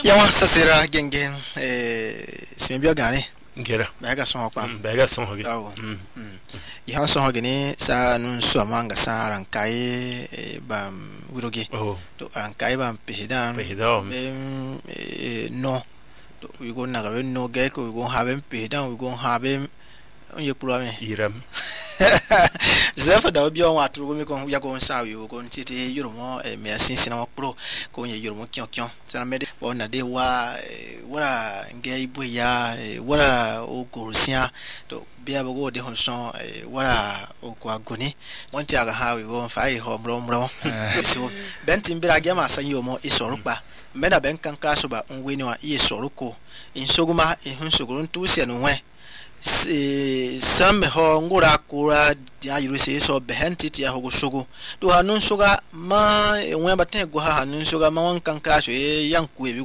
Yawan sasira gengen simibio gane Gera. baga son kwa Bega son hoge. Ihan son gini sa nun so manga sa rankai bam wiroge Oh. to rankai bam pehidan Pehidam. no we go na ga no ge ko we go haben pehidan we go haben on ye pulame Iram. Zefa da obi on aturu mi kon ya go sa yo go ntiti yorumo me asinsin na pro ko ye yorumo kion sana mede na de wara nge ibu ya wara o gorusia to bia bo de honson wara o kwa goni wonti aga ha we go fa yi ho mro so bentin bira ge ma san yo mo isorupa meda ben kan kraso ba onwe ni wa ye soruko insoguma ehun tu se no hwe some ho ngura kura dia yiru se so behenti tia ho sogo do hanun soga ma enwe baten go ha hanun soga ma wan kan kraso yanku e